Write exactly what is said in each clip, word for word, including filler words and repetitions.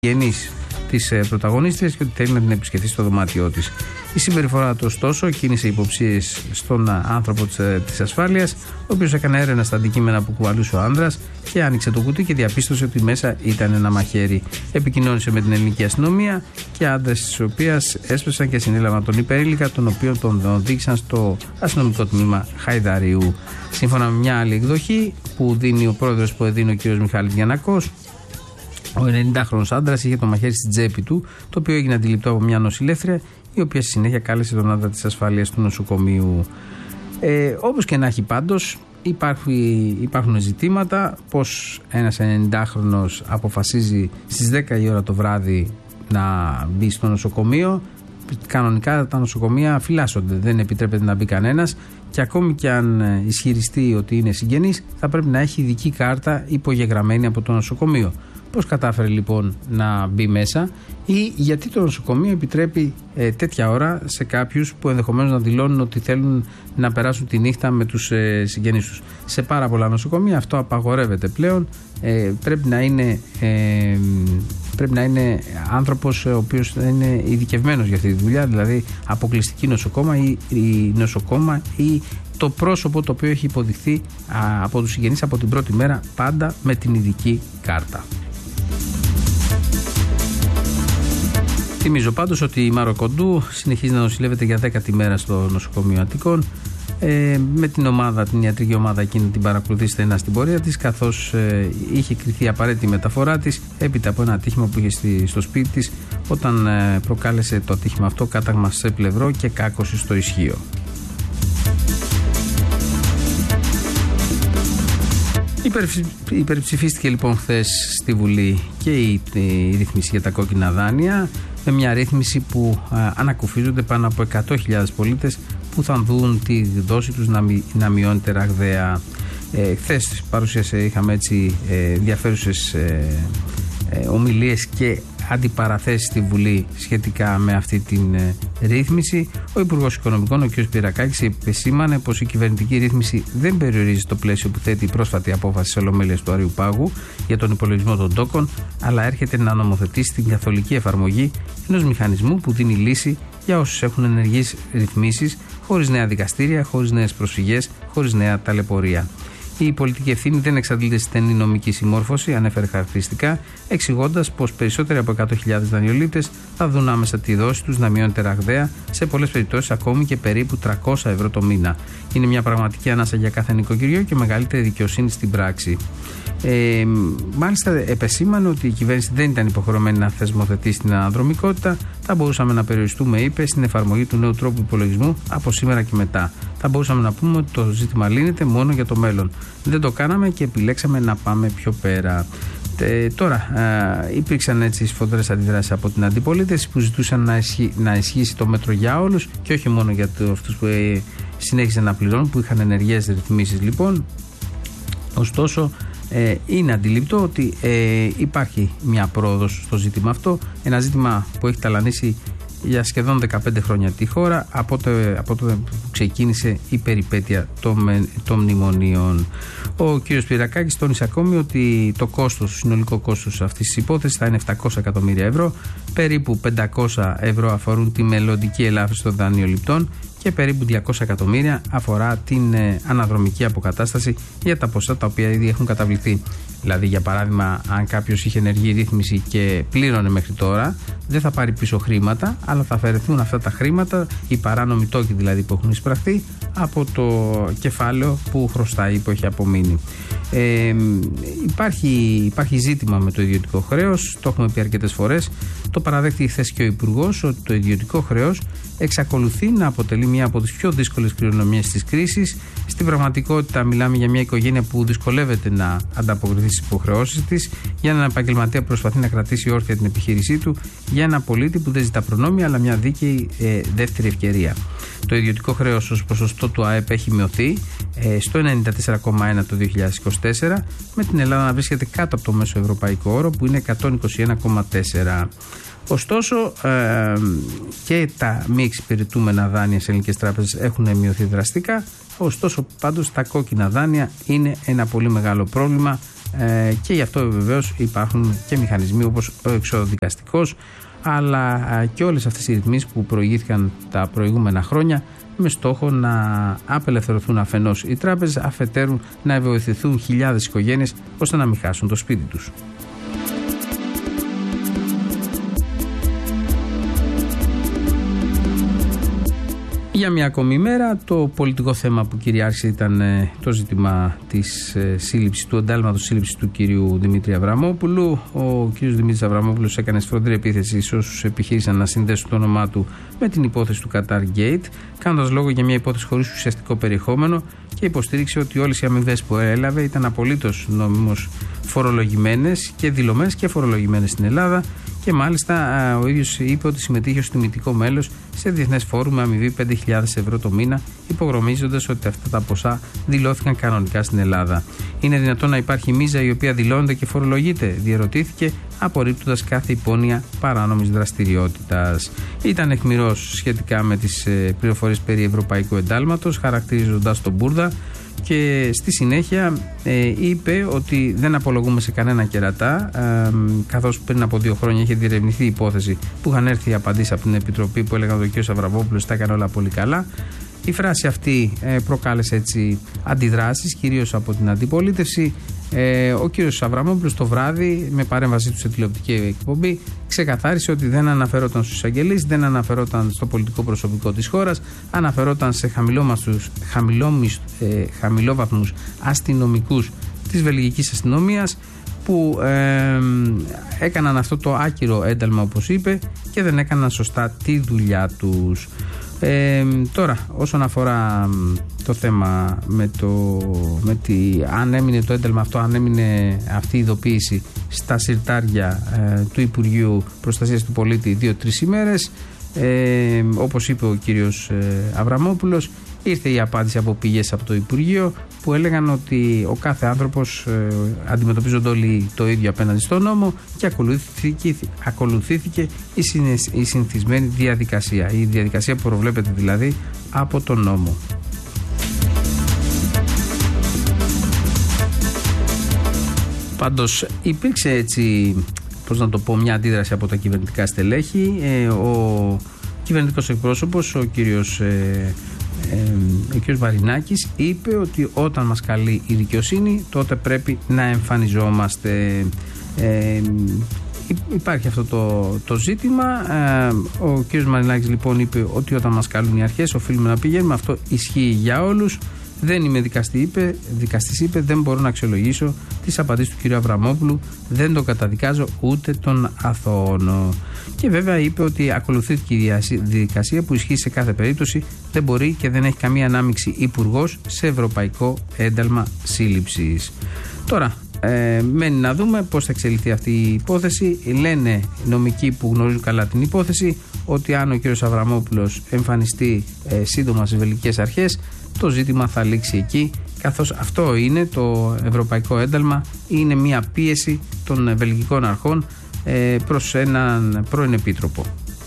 γενής της πρωταγωνίστριας και ότι θέλει να την επισκεφθεί στο δωμάτιό της. Η συμπεριφορά του, ωστόσο, κίνησε υποψίες στον άνθρωπο της ασφάλειας, ο οποίος έκανε έρευνα στα αντικείμενα που κουβαλούσε ο άνδρας και άνοιξε το κουτί και διαπίστωσε ότι μέσα ήταν ένα μαχαίρι. Επικοινώνησε με την ελληνική αστυνομία και άντρες της οποίας έσπευσαν και συνέλαβαν τον υπερήλικα, τον οποίο τον οδήγησαν στο αστυνομικό τμήμα Χαϊδαρίου. Σύμφωνα με μια άλλη εκδοχή που δίνει ο πρόεδρος που έδινε ο κ. Μιχάλης Γιαννακός, ο ενενηντάχρονος άντρας είχε το μαχαίρι στην τσέπη του, το οποίο έγινε αντιληπτό από μια νοσηλεύτρια, η οποία στη συνέχεια κάλεσε τον άντρα της ασφαλείας του νοσοκομείου. Ε, όπως και να έχει πάντως, υπάρχει, υπάρχουν ζητήματα πως ένας ενενηντάχρονος αποφασίζει στις δέκα η ώρα το βράδυ να μπει στο νοσοκομείο. Κανονικά τα νοσοκομεία φυλάσσονται, δεν επιτρέπεται να μπει κανένας και ακόμη και αν ισχυριστεί ότι είναι συγγενής, θα πρέπει να έχει ειδική κάρτα υπογεγραμμένη από το νοσοκομείο. Πώς κατάφερε λοιπόν να μπει μέσα ή γιατί το νοσοκομείο επιτρέπει ε, τέτοια ώρα σε κάποιους που ενδεχομένως να δηλώνουν ότι θέλουν να περάσουν τη νύχτα με τους ε, συγγενείς τους. Σε πάρα πολλά νοσοκομεία αυτό απαγορεύεται πλέον. Ε, πρέπει, να είναι, ε, πρέπει να είναι άνθρωπος ο οποίος είναι ειδικευμένος για αυτή τη δουλειά, δηλαδή αποκλειστική νοσοκόμα ή, ή νοσοκόμα ή το πρόσωπο το οποίο έχει υποδειχθεί α, από τους συγγενείς από την πρώτη μέρα, πάντα με την ειδική κάρτα. Θυμίζω πάντως ότι η Μάρο Κοντού συνεχίζει να νοσηλεύεται για δέκατη μέρα στο νοσοκομείο Αττικών. Ε, με την ομάδα, την ιατρική ομάδα εκείνη την παρακολουθεί στενά στην πορεία της, καθώς ε, είχε κριθεί απαραίτητη μεταφορά της έπειτα από ένα ατύχημα που είχε στη, στο σπίτι της όταν ε, προκάλεσε το ατύχημα αυτό κάταγμα σε πλευρό και κάκωση στο ισχύο. Υπερψηφίστηκε λοιπόν χθες στη Βουλή και η, η ρύθμιση για τα κόκκινα δάνεια, με μια ρύθμιση που α, ανακουφίζονται πάνω από εκατό χιλιάδες πολίτες που θα δουν τη δόση τους να, μει, να μειώνεται ραγδαία. Ε, χθες παρουσίασε, είχαμε έτσι ε, ενδιαφέρουσες ε, ε, ομιλίες και αντιπαραθέσεις στη Βουλή σχετικά με αυτή την ε, ρύθμιση. Ο Υπουργός Οικονομικών, ο κ. Σπυρακάκης, επεσήμανε πως η κυβερνητική ρύθμιση δεν περιορίζει το πλαίσιο που θέτει η πρόσφατη απόφαση της Ολομέλειας του Αριού Πάγου για τον υπολογισμό των τόκων, αλλά έρχεται να νομοθετήσει την καθολική εφαρμογή ενός μηχανισμού που δίνει λύση για όσους έχουν ενεργείς ρυθμίσεις, χωρίς νέα δικαστήρια, χωρίς νέες προσφυγές, χωρίς νέα ταλαιπωρία. Η πολιτική ευθύνη δεν εξαντλείται στη στενή νομική συμμόρφωση, ανέφερε χαρακτηριστικά, εξηγώντας πως περισσότεροι από εκατό χιλιάδες δανειολήπτες θα δουν άμεσα τη δόση τους να μειώνεται ραγδαία, σε πολλές περιπτώσεις ακόμη και περίπου τριακόσια ευρώ το μήνα. Είναι μια πραγματική ανάσα για κάθε νοικοκυριό και μεγαλύτερη δικαιοσύνη στην πράξη. Ε, μάλιστα, επεσήμανε ότι η κυβέρνηση δεν ήταν υποχρεωμένη να θεσμοθετήσει την αναδρομικότητα. Θα μπορούσαμε να περιοριστούμε, είπε, στην εφαρμογή του νέου τρόπου υπολογισμού από σήμερα και μετά. Θα μπορούσαμε να πούμε ότι το ζήτημα λύνεται μόνο για το μέλλον. Δεν το κάναμε και επιλέξαμε να πάμε πιο πέρα. Ε, τώρα, ε, υπήρξαν έτσι σφοδρές αντιδράσεις από την αντιπολίτευση που ζητούσαν να, ισχύ, να ισχύσει το μέτρο για όλους και όχι μόνο για το, αυτούς που ε, συνέχισαν να πληρώνουν, που είχαν ενεργές ρυθμίσεις λοιπόν. Ωστόσο, Ε, είναι αντιληπτό ότι ε, υπάρχει μια πρόοδος στο ζήτημα αυτό, ένα ζήτημα που έχει ταλανίσει για σχεδόν δεκαπέντε χρόνια τη χώρα από το, από το που ξεκίνησε η περιπέτεια των, των μνημονίων. Ο κ. Σπυρακάκης τόνισε ακόμη ότι το κόστος, το συνολικό κόστος αυτής της υπόθεσης θα είναι επτακόσια εκατομμύρια ευρώ, περίπου πεντακόσια ευρώ αφορούν τη μελλοντική ελάφρυνση των δανειοληπτών και περίπου διακόσια εκατομμύρια αφορά την ε, αναδρομική αποκατάσταση για τα ποσά τα οποία ήδη έχουν καταβληθεί. Δηλαδή, για παράδειγμα, αν κάποιος είχε ενεργή ρύθμιση και πλήρωνε μέχρι τώρα, δεν θα πάρει πίσω χρήματα, αλλά θα αφαιρεθούν αυτά τα χρήματα, οι παράνομοι τόκοι δηλαδή που έχουν εισπραχθεί, από το κεφάλαιο που χρωστάει, που έχει απομείνει. Ε, υπάρχει, υπάρχει ζήτημα με το ιδιωτικό χρέος, το έχουμε πει αρκετές φορές. Το παραδέχτηκε χθες και ο Υπουργός ότι το ιδιωτικό χρέος εξακολουθεί να αποτελεί μια από τις πιο δύσκολες κληρονομιές της κρίσης. Στην πραγματικότητα, μιλάμε για μια οικογένεια που δυσκολεύεται να ανταποκριθεί στις υποχρεώσεις της, για έναν επαγγελματία που προσπαθεί να κρατήσει όρθια την επιχείρησή του, για ένα πολίτη που δεν ζητά προνόμια αλλά μια δίκαιη ε, δεύτερη ευκαιρία. Το ιδιωτικό χρέος ως ποσοστό του ΑΕΠ έχει μειωθεί ε, στο ενενήντα τέσσερα κόμμα ένα το δύο χιλιάδες είκοσι τέσσερα, με την Ελλάδα να βρίσκεται κάτω από το μέσο ευρωπαϊκό όρο που είναι εκατόν είκοσι ένα κόμμα τέσσερα. Ωστόσο, ε, και τα μη εξυπηρετούμενα δάνεια σε ελληνικές τράπεζες έχουν μειωθεί δραστικά. Ωστόσο, πάντως, τα κόκκινα δάνεια είναι ένα πολύ μεγάλο πρόβλημα ε, και γι' αυτό βεβαίως υπάρχουν και μηχανισμοί όπως ο εξοδικαστικός, αλλά ε, και όλες αυτές οι ρυθμίσεις που προηγήθηκαν τα προηγούμενα χρόνια με στόχο να απελευθερωθούν αφενός οι τράπεζες, αφετέρου να βοηθηθούν χιλιάδες οικογένειες ώστε να μην χάσουν το σπίτι τους. Για μια ακόμη μέρα το πολιτικό θέμα που κυριάρχησε ήταν το ζήτημα της σύλληψης, του εντάλματος σύλληψης του κυρίου Δημήτρη Αβραμόπουλου. Ο κύριος Δημήτρης Αβραμόπουλος έκανε σφοδρή επίθεση σε όσους επιχείρησαν να συνδέσουν το όνομά του με την υπόθεση του Qatar Gate, κάνοντας λόγο για μια υπόθεση χωρίς ουσιαστικό περιεχόμενο, και υποστήριξε ότι όλες οι αμοιβές που έλαβε ήταν απολύτως νόμιμως φορολογημένες και δηλωμένες και φορολογημένες στην Ελλάδα. Και μάλιστα ο ίδιος είπε ότι συμμετείχε ως τιμητικό μέλος σε διεθνές φόρουμ με αμοιβή πέντε χιλιάδες ευρώ το μήνα, υπογραμμίζοντας ότι αυτά τα ποσά δηλώθηκαν κανονικά στην Ελλάδα. Είναι δυνατόν να υπάρχει μίζα η οποία δηλώνεται και φορολογείται, διερωτήθηκε, απορρίπτοντας κάθε υπόνοια παράνομης δραστηριότητας. Ήταν αιχμηρός σχετικά με τις πληροφορίες περί ευρωπαϊκού εντάλματος, χαρακτηρίζοντας τον Μπούρδα. Και στη συνέχεια ε, είπε ότι δεν απολογούμε σε κανένα κερατά, ε, καθώς πριν από δύο χρόνια είχε διερευνηθεί η υπόθεση που είχαν έρθει οι απαντήσεις από την Επιτροπή που έλεγαν ότι ο κ. Αβραμόπουλος τα έκανε όλα πολύ καλά. Η φράση αυτή ε, προκάλεσε έτσι αντιδράσεις, κυρίως από την αντιπολίτευση. Ε, ο κ. Αβραμόπουλος το βράδυ, με παρέμβασή του σε τηλεοπτική εκπομπή, ξεκαθάρισε ότι δεν αναφερόταν στους εισαγγελείς, δεν αναφερόταν στο πολιτικό προσωπικό της χώρας, αναφερόταν σε ε, χαμηλόβαθμους αστυνομικούς της βελγικής αστυνομίας που ε, έκαναν αυτό το άκυρο ένταλμα, όπως είπε, και δεν έκαναν σωστά τη δουλειά τους. Ε, τώρα, όσον αφορά το θέμα με το με τη, αν έμεινε το ένταλμα αυτό, αν έμεινε αυτή η ειδοποίηση στα συρτάρια ε, του Υπουργείου Προστασίας του Πολίτη δύο-τρεις ημέρες, ε, όπως είπε ο κύριος ε, Αβραμόπουλος, ήρθε η απάντηση από πηγές από το Υπουργείο που έλεγαν ότι ο κάθε άνθρωπος ε, αντιμετωπίζονται όλοι το ίδιο απέναντι στον νόμο και ακολουθήθηκε, ακολουθήθηκε η, συνες, η συνηθισμένη διαδικασία, η διαδικασία που προβλέπεται δηλαδή από τον νόμο. Πάντως υπήρξε έτσι, πώς να το πω, μια αντίδραση από τα κυβερνητικά στελέχη. Ε, ο κυβερνητικός εκπρόσωπος, ο κύριος ε, Ε, ο κ. Βαρινάκης, είπε ότι όταν μας καλεί η δικαιοσύνη τότε πρέπει να εμφανιζόμαστε. Ε, υπάρχει αυτό το, το ζήτημα. Ε, ο κ. Βαρινάκης λοιπόν είπε ότι όταν μας καλούν οι αρχές οφείλουμε να πηγαίνουμε. Αυτό ισχύει για όλους. Δεν είμαι δικαστή, είπε, δικαστής, είπε, δεν μπορώ να αξιολογήσω τις απαντήσεις του κ. Αβραμόπουλου, δεν το καταδικάζω ούτε τον αθώωνο. Και βέβαια είπε ότι ακολουθήθηκε η διαδικασία που ισχύει σε κάθε περίπτωση, δεν μπορεί και δεν έχει καμία ανάμειξη υπουργός σε ευρωπαϊκό ένταλμα σύλληψης. Τώρα, ε, μένει να δούμε πώς θα εξελιχθεί αυτή η υπόθεση. Λένε νομικοί που γνωρίζουν καλά την υπόθεση ότι αν ο κ. Αβραμόπουλος εμφανιστεί ε, σύντομα στις βελγικές αρχές, το ζήτημα θα λήξει εκεί, καθώς αυτό είναι το ευρωπαϊκό ένταλμα, είναι μια πίεση των βελγικών αρχών ε, προς έναν πρώην επίτροπο.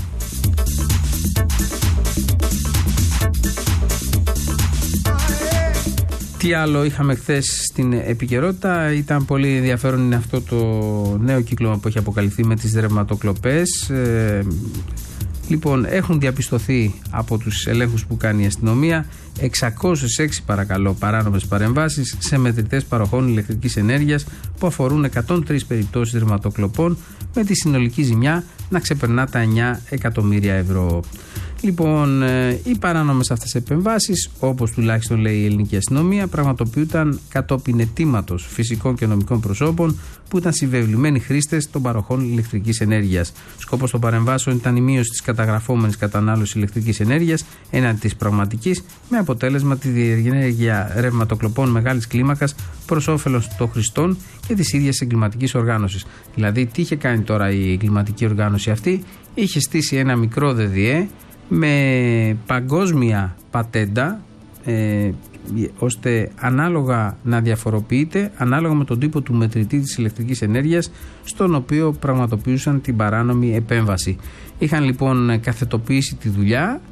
Τι άλλο είχαμε χθες στην επικαιρότητα? Ήταν πολύ ενδιαφέρον, είναι αυτό το νέο κύκλωμα που έχει αποκαλυφθεί με τις ρευματοκλοπές. Ε, Λοιπόν, έχουν διαπιστωθεί από τους ελέγχους που κάνει η αστυνομία εξακόσιες έξι παρακαλώ παράνομες παρεμβάσεις σε μετρητές παροχών ηλεκτρικής ενέργειας που αφορούν εκατόν τρεις περιπτώσεις ρευματοκλοπών, με τη συνολική ζημιά να ξεπερνά τα εννιά εκατομμύρια ευρώ. Λοιπόν, οι παράνομες αυτές επεμβάσεις, όπως τουλάχιστον λέει η ελληνική αστυνομία, πραγματοποιούνταν κατόπιν αιτήματος φυσικών και νομικών προσώπων που ήταν συμβεβλημένοι χρήστες των παροχών ηλεκτρικής ενέργειας. Σκόπος των παρεμβάσεων ήταν η μείωση της καταγραφόμενης κατανάλωσης ηλεκτρικής ενέργειας έναντι της πραγματικής, με αποτέλεσμα τη διενέργεια ρευματοκλοπών μεγάλης κλίμακας προς όφελος των χρηστών και της ίδιας εγκληματικής οργάνωσης. Δηλαδή, τι είχε κάνει τώρα η εγκληματική οργάνωση αυτή? Είχε στήσει ένα μικρό ΔΔΕ με παγκόσμια πατέντα, ε, ώστε ανάλογα να διαφοροποιείται ανάλογα με τον τύπο του μετρητή της ηλεκτρικής ενέργειας στον οποίο πραγματοποιούσαν την παράνομη επέμβαση. Είχαν λοιπόν καθετοποιήσει τη δουλειά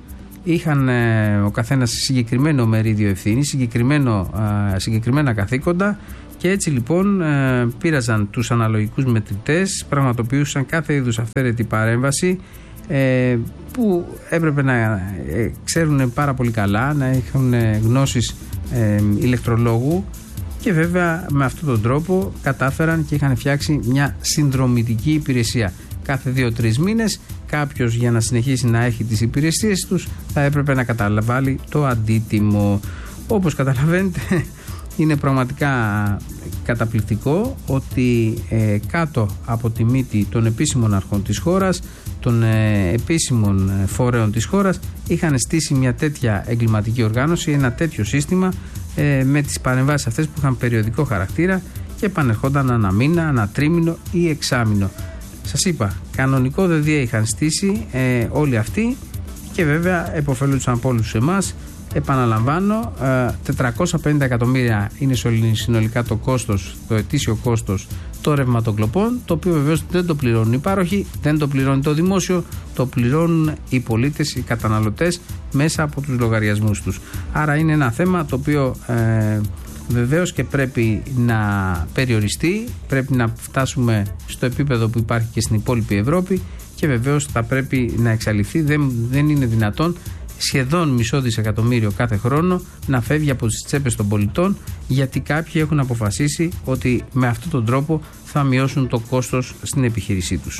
είχαν ε, ο καθένας συγκεκριμένο μερίδιο ευθύνη, συγκεκριμένο, ε, συγκεκριμένα καθήκοντα και έτσι λοιπόν ε, πήραζαν τους αναλογικούς μετρητές, πραγματοποιούσαν κάθε είδους αυθαίρετη παρέμβαση ε, που έπρεπε να ε, ξέρουν πάρα πολύ καλά, να έχουν ε, γνώσεις ε, ηλεκτρολόγου και βέβαια με αυτόν τον τρόπο κατάφεραν και είχαν φτιάξει μια συνδρομητική υπηρεσία. Κάθε δύο-τρεις μήνες κάποιος για να συνεχίσει να έχει τις υπηρεσίες τους θα έπρεπε να καταλαβάλει το αντίτιμο. Όπως καταλαβαίνετε είναι πραγματικά καταπληκτικό ότι ε, κάτω από τη μύτη των επίσημων αρχών της χώρας, των ε, επίσημων φορέων της χώρας είχαν στήσει μια τέτοια εγκληματική οργάνωση, ένα τέτοιο σύστημα ε, με τις παρεμβάσεις αυτές που είχαν περιοδικό χαρακτήρα και επανερχόνταν ένα μήνα, ένα τρίμηνο ή εξάμηνο. Σας είπα, κανονικό ΔΔΕ είχαν στήσει ε, όλοι αυτοί και βέβαια επωφελούνταν από όλους εμάς. Επαναλαμβάνω, ε, τετρακόσια πενήντα εκατομμύρια είναι συνολικά το κόστος, το ετήσιο κόστος των ρευματοκλοπών, το οποίο βεβαίως δεν το πληρώνουν οι πάροχοι, δεν το πληρώνει το δημόσιο, το πληρώνουν οι πολίτες, οι καταναλωτές μέσα από τους λογαριασμούς τους. Άρα είναι ένα θέμα το οποίο ε, βεβαίως και πρέπει να περιοριστεί, πρέπει να φτάσουμε στο επίπεδο που υπάρχει και στην υπόλοιπη Ευρώπη και βεβαίως θα πρέπει να εξαλειφθεί. Δεν, δεν είναι δυνατόν σχεδόν μισό δισεκατομμύριο κάθε χρόνο να φεύγει από τις τσέπες των πολιτών, γιατί κάποιοι έχουν αποφασίσει ότι με αυτόν τον τρόπο θα μειώσουν το κόστος στην επιχείρησή τους.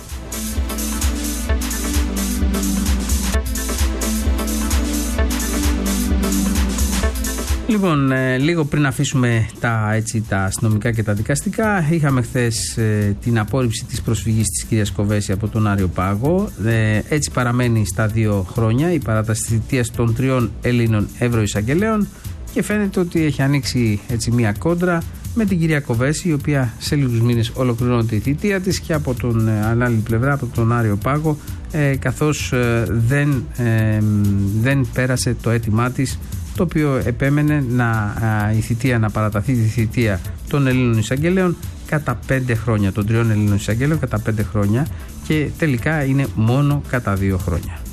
Λοιπόν, ε, λίγο πριν αφήσουμε τα, έτσι, τα αστυνομικά και τα δικαστικά, είχαμε χθες ε, την απόρριψη της προσφυγής της κυρίας Κοβέση από τον Άριο Πάγο. Ε, έτσι παραμένει στα δύο χρόνια η παράταση της θητείας των τριών Ελλήνων ευρωεισαγγελέων και φαίνεται ότι έχει ανοίξει έτσι μια κόντρα με την κυρία Κοβέση, η οποία σε λίγους μήνες ολοκληρώνεται η θητεία της, και από τον ε, άλλη πλευρά, από τον Άριο Πάγο, ε, καθώς ε, δεν, ε, δεν πέρασε το αίτημά της, το οποίο επέμενε να, α, η θητεία να παραταθεί, τη θητεία των Ελλήνων εισαγγελέων κατά πέντε χρόνια, των τριών Ελλήνων εισαγγελέων κατά πέντε χρόνια, και τελικά είναι μόνο κατά δύο χρόνια.